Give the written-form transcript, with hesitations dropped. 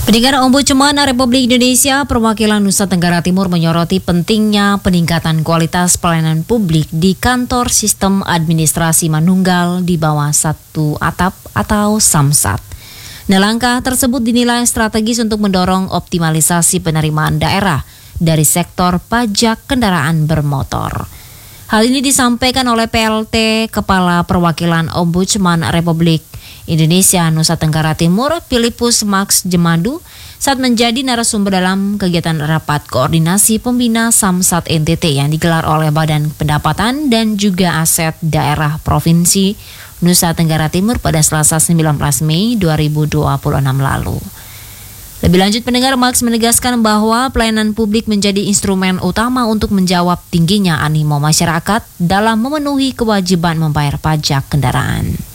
Pendengar, Ombudsman Republik Indonesia Perwakilan Nusa Tenggara Timur menyoroti pentingnya peningkatan kualitas pelayanan publik di kantor sistem administrasi manunggal di bawah satu atap atau Samsat. Nah, langkah tersebut dinilai strategis untuk mendorong optimalisasi penerimaan daerah dari sektor pajak kendaraan bermotor. Hal ini disampaikan oleh PLT Kepala Perwakilan Ombudsman Republik Indonesia Nusa Tenggara Timur Filipus Max Jemadu saat menjadi narasumber dalam kegiatan rapat koordinasi pembina Samsat NTT yang digelar oleh Badan Pendapatan dan juga Aset Daerah Provinsi Nusa Tenggara Timur pada Selasa 19 Mei 2026 lalu. Lebih lanjut, pendengar, Max menegaskan bahwa pelayanan publik menjadi instrumen utama untuk menjawab tingginya animo masyarakat dalam memenuhi kewajiban membayar pajak kendaraan.